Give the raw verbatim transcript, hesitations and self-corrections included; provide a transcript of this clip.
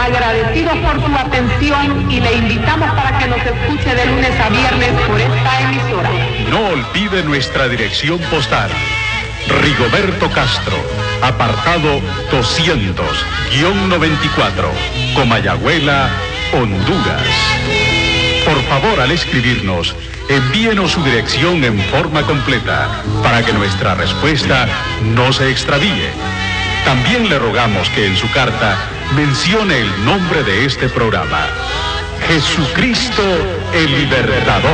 agradecidos por su atención y le invitamos para que nos escuche de lunes a viernes por esta emisora. No olvide nuestra dirección postal. Rigoberto Castro, apartado doscientos noventa y cuatro, Comayagüela, Honduras. Por favor, al escribirnos, envíenos su dirección en forma completa para que nuestra respuesta no se extravíe. También le rogamos que en su carta mencione el nombre de este programa: Jesucristo el Libertador.